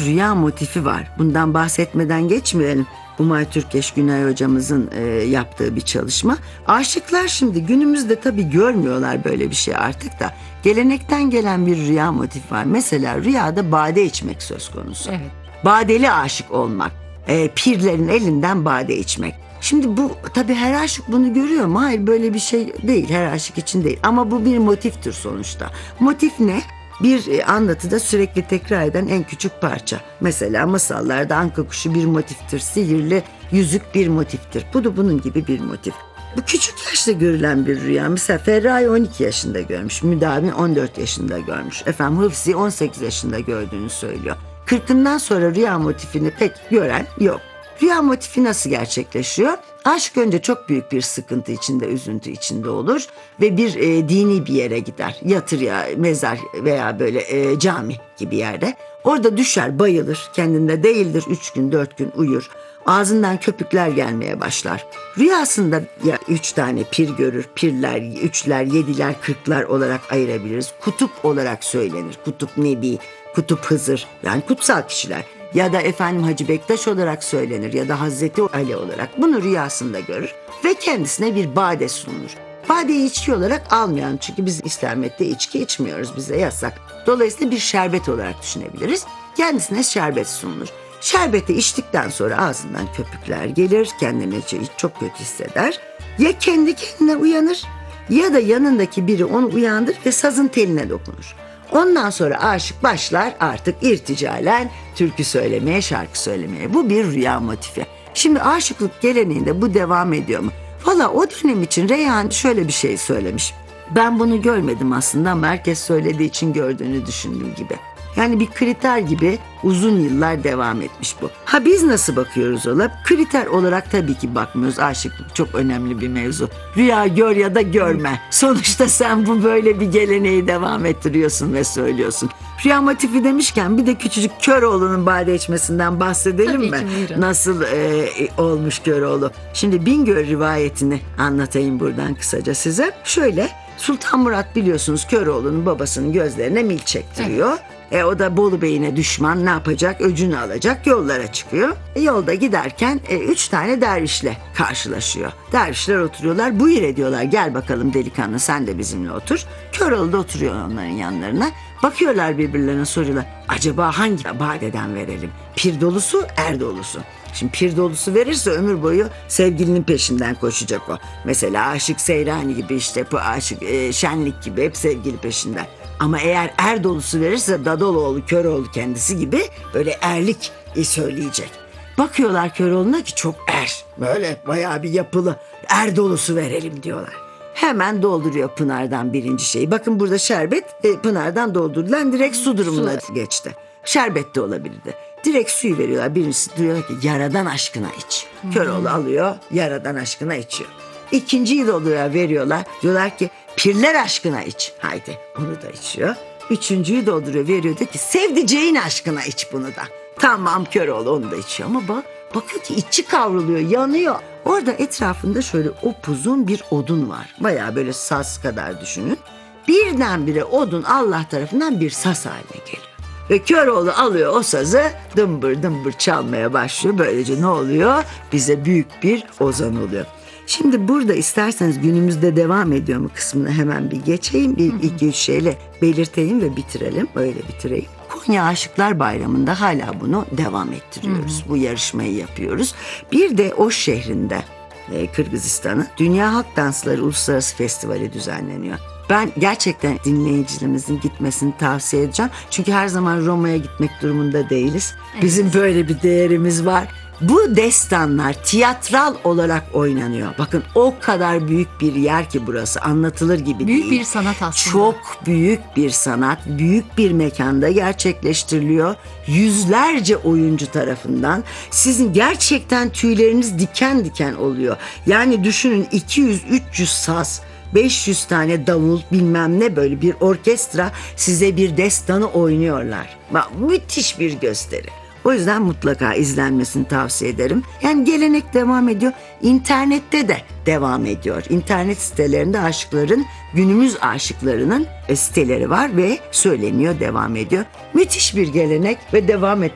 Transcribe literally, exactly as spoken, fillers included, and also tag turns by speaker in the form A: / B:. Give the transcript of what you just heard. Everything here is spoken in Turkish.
A: rüya motifi var. Bundan bahsetmeden geçmeyelim. Umay Türkeş Günay hocamızın e, yaptığı bir çalışma. Aşıklar şimdi günümüzde tabii görmüyorlar böyle bir şey artık da. Gelenekten gelen bir rüya motifi var. Mesela rüyada bade içmek söz konusu.
B: Evet.
A: Badeli aşık olmak. E, pirlerin elinden bade içmek. Şimdi bu tabii her aşık bunu görüyor mu? Hayır, böyle bir şey değil, her aşık için değil. Ama bu bir motiftir sonuçta. Motif ne? Bir anlatıda sürekli tekrar eden en küçük parça. Mesela masallarda anka kuşu bir motiftir, sihirli yüzük bir motiftir. Bu da bunun gibi bir motif. Bu küçük yaşta görülen bir rüya. Mesela Ferrari on iki yaşında görmüş, Müdavim on dört yaşında görmüş. Efendim Hıfzi on sekiz yaşında gördüğünü söylüyor. kırkından sonra rüya motifini pek gören yok. Rüya motifi nasıl gerçekleşiyor? Aşk önce çok büyük bir sıkıntı içinde, üzüntü içinde olur ve bir e, dini bir yere gider. Yatır ya mezar veya böyle e, cami gibi yerde. Orada düşer, bayılır, kendinde değildir, üç gün dört gün uyur. Ağzından köpükler gelmeye başlar. Rüyasında ya üç tane pir görür, pirler, üçler, yediler, kırklar olarak ayırabiliriz. Kutup olarak söylenir. Kutup Nebi, Kutup Hızır, yani kutsal kişiler. Ya da efendim Hacı Bektaş olarak söylenir ya da Hazreti Ali olarak. Bunu rüyasında görür ve kendisine bir bade sunulur. Badeyi içki olarak almayan, çünkü biz İslamiyet'te içki içmiyoruz, bize yasak. Dolayısıyla bir şerbet olarak düşünebiliriz. Kendisine şerbet sunulur. Şerbeti içtikten sonra ağzından köpükler gelir, kendini çok kötü hisseder. Ya kendi kendine uyanır ya da yanındaki biri onu uyandırır ve sazın teline dokunur. Ondan sonra aşık başlar artık irticalen türkü söylemeye, şarkı söylemeye. Bu bir rüya motifi. Şimdi aşıklık geleneğinde bu devam ediyor mu? Valla o dönem için Reyhan şöyle bir şey söylemiş. Ben bunu görmedim aslında ama herkes söylediği için gördüğünü düşündüğüm gibi. Yani bir kriter gibi uzun yıllar devam etmiş bu. Ha biz nasıl bakıyoruz ola? Kriter olarak tabii ki bakmıyoruz. Aşıklık çok önemli bir mevzu. Rüya gör ya da görme. Sonuçta sen bu böyle bir geleneği devam ettiriyorsun ve söylüyorsun. Rüya motifi demişken bir de küçücük Köroğlu'nun bade içmesinden bahsedelim
B: tabii
A: mi?
B: ki, buyurun. Nasıl
A: e, olmuş Köroğlu? Şimdi Bingöl rivayetini anlatayım buradan kısaca size. Şöyle, Sultan Murat biliyorsunuz Köroğlu'nun babasının gözlerine mil çektiriyor. Evet. E, o da Bolu Bey'ine düşman, ne yapacak? Öcünü alacak, yollara çıkıyor. E, yolda giderken e, üç tane dervişle karşılaşıyor. Dervişler oturuyorlar, buyur ediyorlar. Gel bakalım delikanlı, sen de bizimle otur. Köroğlu da oturuyor onların yanlarına. Bakıyorlar birbirlerine, soruyorlar. Acaba hangi badeden verelim? Pir dolusu, er dolusu. Şimdi pir dolusu verirse ömür boyu sevgilinin peşinden koşacak o. Mesela Aşık Seyrani gibi, işte bu Aşık e, Şenlik gibi hep sevgili peşinden. Ama eğer er dolusu verirse Dadaloğlu, Köroğlu kendisi gibi böyle erlik e, söyleyecek. Bakıyorlar Köroğlu'na ki çok er, böyle bayağı bir yapılı, er dolusu verelim diyorlar. Hemen dolduruyor Pınar'dan birinci şeyi. Bakın burada şerbet e, Pınar'dan doldurulan direkt su durumuna su. geçti. Şerbet de olabilirdi. Direkt suyu veriyorlar. Birincisi diyorlar ki yaradan aşkına iç. Hmm. Köroğlu alıyor, yaradan aşkına içiyor. İkinciyi de oluyor, veriyorlar. Diyorlar ki pirler aşkına iç. Haydi, onu da içiyor. Üçüncüyü dolduruyor, veriyor, diyor ki sevdiceğin aşkına iç bunu da. Tamam, Köroğlu onu da içiyor ama bak, bakıyor ki içi kavruluyor, yanıyor. Orada etrafında şöyle upuzun bir odun var. Bayağı böyle saz kadar düşünün. Birdenbire odun Allah tarafından bir saz haline geliyor. Ve Köroğlu alıyor o sazı, dımbır dımbır çalmaya başlıyor. Böylece ne oluyor? Bize büyük bir ozan oluyor. Şimdi burada isterseniz günümüzde devam ediyor mu kısmını hemen bir geçeyim. Bir iki üç şeyle belirteyim ve bitirelim. Öyle bitireyim. Konya Aşıklar Bayramı'nda hala bunu devam ettiriyoruz. Hı hı. Bu yarışmayı yapıyoruz. Bir de Oş şehrinde, e, Kırgızistan'ın Dünya Halk Dansları Uluslararası Festivali düzenleniyor. Ben gerçekten dinleyicilerimizin gitmesini tavsiye edeceğim. Çünkü her zaman Roma'ya gitmek durumunda değiliz. Evet. Bizim böyle bir değerimiz var. Bu destanlar tiyatral olarak oynanıyor. Bakın o kadar büyük bir yer ki burası, anlatılır gibi
B: büyük
A: değil.
B: Büyük bir sanat aslında.
A: Çok büyük bir sanat, büyük bir mekanda gerçekleştiriliyor. Yüzlerce oyuncu tarafından. Sizin gerçekten tüyleriniz diken diken oluyor. Yani düşünün, iki yüz üç yüz saz, beş yüz tane davul, bilmem ne, böyle bir orkestra size bir destanı oynuyorlar. Bak, müthiş bir gösteri. O yüzden mutlaka izlenmesini tavsiye ederim. Yani gelenek devam ediyor. İnternette de devam ediyor. İnternet sitelerinde aşıkların, günümüz aşıklarının siteleri var ve söyleniyor, devam ediyor. Müthiş bir gelenek ve devam et.